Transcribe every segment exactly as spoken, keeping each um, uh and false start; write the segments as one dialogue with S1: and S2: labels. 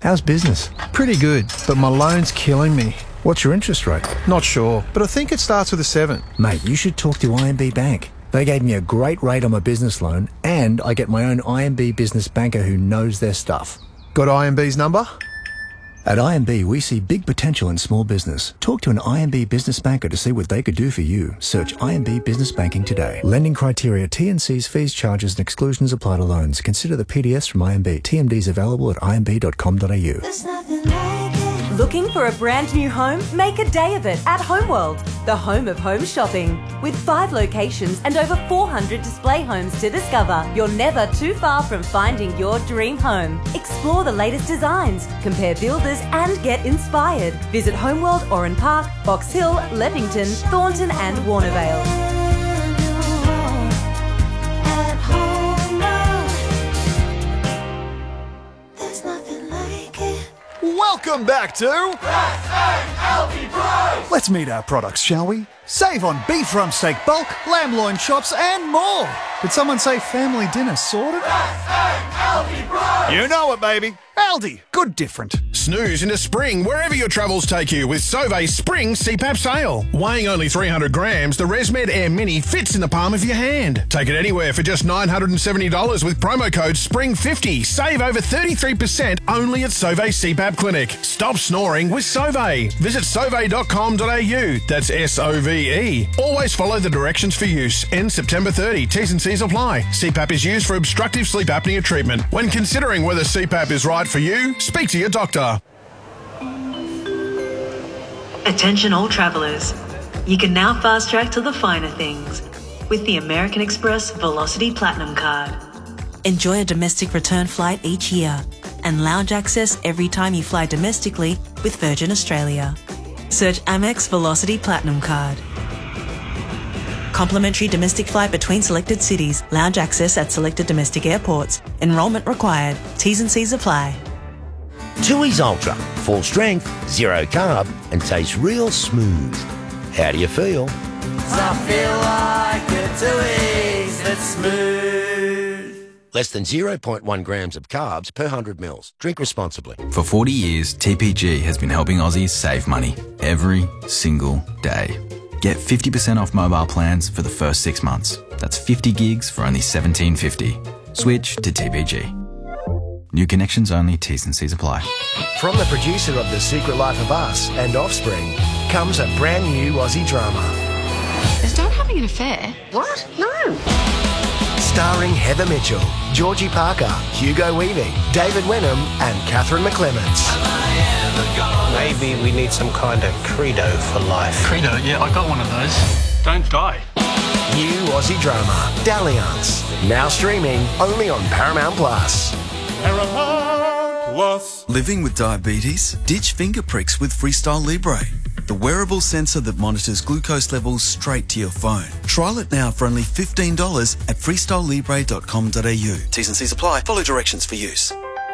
S1: How's business?
S2: Pretty good, but my loan's killing me.
S1: What's your interest rate?
S2: Not sure, but I think it starts with a seven.
S1: Mate, you should talk to I M B Bank. They gave me a great rate on my business loan, and I get my own I M B business banker who knows their stuff.
S2: Got I M B's number?
S1: At I M B, we see big potential in small business. Talk to an I M B business banker to see what they could do for you. Search I M B Business Banking today. Lending criteria, T and C's, fees, charges and exclusions apply to loans. Consider the P D S from I M B. T M Ds available at I M B dot com dot a u.
S3: There's nothing like it.
S4: Looking for a brand new home? Make a day of it at Homeworld, the home of home shopping. With five locations and over four hundred display homes to discover, you're never too far from finding your dream home. Explore the latest designs, compare builders and get inspired. Visit Homeworld Oran Park, Box Hill, Leppington, Thornton and Warnervale.
S5: Welcome back to
S6: S A L D Price!
S5: Let's meet our products, shall we? Save on beef rump steak bulk, lamb loin chops and more! Did someone say family dinner sorted?
S6: S A L D Price!
S5: You know it, baby. Aldi, good different.
S7: Snooze into spring wherever your travels take you with Sauve's Spring C PAP sale. Weighing only three hundred grams, the ResMed Air Mini fits in the palm of your hand. Take it anywhere for just nine hundred seventy dollars with promo code spring fifty. Save over thirty-three percent only at Sauve C PAP Clinic. Stop snoring with Sauve. Visit sauve dot com dot a u. That's S O V E. Always follow the directions for use. End September thirtieth. T's and C's apply. C PAP is used for obstructive sleep apnea treatment. When considering whether C PAP is right for you, speak to your doctor.
S8: Attention all travellers. You can now fast track to the finer things with the American Express Velocity Platinum Card. Enjoy a domestic return flight each year and lounge access every time you fly domestically with Virgin Australia. Search Amex Velocity Platinum Card. Complimentary domestic flight between selected cities. Lounge access at selected domestic airports. Enrolment required. T's and C's apply.
S9: Tooheys Ultra. Full strength, zero carb, and tastes real smooth. How do you feel?
S6: I feel like a Tooheys that's smooth.
S9: Less than zero point one grams of carbs per one hundred mils. Drink responsibly.
S10: For forty years, T P G has been helping Aussies save money every single day. Get fifty percent off mobile plans for the first six months. That's fifty gigs for only seventeen fifty. Switch to T P G. New connections only, T's and C's apply.
S9: From the producer of The Secret Life of Us and Offspring comes a brand new Aussie drama.
S11: Is Dad having an affair? What? No.
S9: Starring Heather Mitchell, Georgie Parker, Hugo Weaving, David Wenham and Catherine McClements.
S12: Maybe we need some kind of credo for life.
S13: Credo? Yeah, I got one of those. Don't die.
S9: New Aussie drama, Dalliance. Now streaming only on Paramount Plus.
S14: Paramount Plus. Living with diabetes? Ditch finger pricks with Freestyle Libre, the wearable sensor that monitors glucose levels straight to your phone. Trial it now for only fifteen dollars at freestyle libre dot com dot a u. T's and C's apply. Follow directions for use.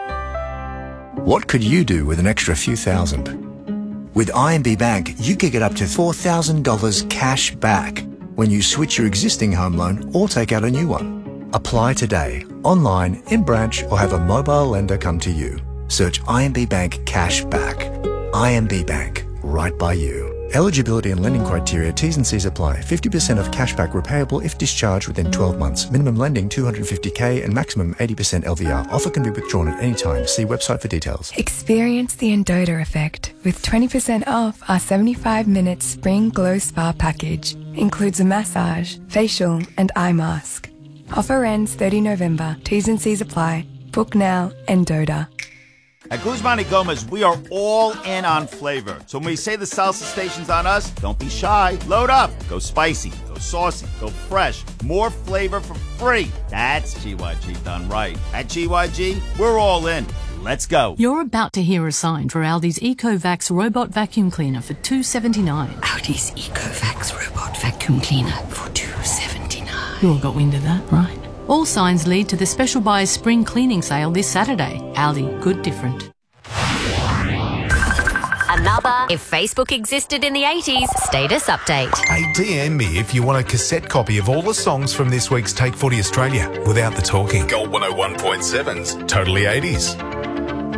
S1: What could you do with an extra few thousand? With I M B Bank, you could get up to four thousand dollars cash back when you switch your existing home loan or take out a new one. Apply today, online, in branch, or have a mobile lender come to you. Search I M B Bank Cash Back. I M B Bank, right by you. Eligibility and lending criteria, T's and C's apply. fifty percent of cashback repayable if discharged within twelve months. Minimum lending two hundred fifty thousand and maximum eighty percent L V R. Offer can be withdrawn at any time. See website for details.
S15: Experience the Endota effect with twenty percent off our seventy-five minute Spring Glow Spa package. Includes a massage, facial and eye mask. Offer ends thirtieth of November. T's and C's apply. Book now, Endota.
S16: At Guzman y Gomez, we are all in on flavor. So when we say the salsa station's on us, don't be shy. Load up. Go spicy. Go saucy. Go fresh. More flavor for free. That's G Y G done right. At G Y G, we're all in. Let's go.
S17: You're about to hear a sign for Aldi's EcoVax robot vacuum cleaner for two dollars seventy-nine.
S18: Aldi's EcoVax robot vacuum cleaner for two dollars seventy-nine.
S17: You all got wind of that, right? All signs lead to the Special Buys Spring Cleaning Sale this Saturday. Aldi, good different.
S19: Another If Facebook Existed in the eighties status update.
S20: Hey, D M me if you want a cassette copy of all the songs from this week's Take Footy Australia without the talking.
S21: Gold one oh one point seven's Totally eighties.